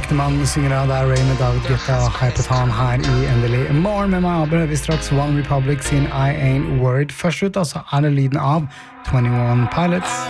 Ektemann synger av der Ray med David Guetta og Hyperton her I Endelig Morgen med meg Abel vi straks One Republic sin I Ain't Worried først ut altså det lyden av 21 Pilots